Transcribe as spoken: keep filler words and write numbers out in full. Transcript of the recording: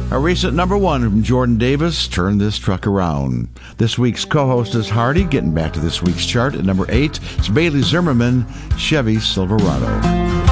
A recent number one from Jordan Davis, Turn This Truck Around. This week's co-host is Hardy. Getting back to this week's chart at number eight, it's Bailey Zimmerman, Chevy Silverado.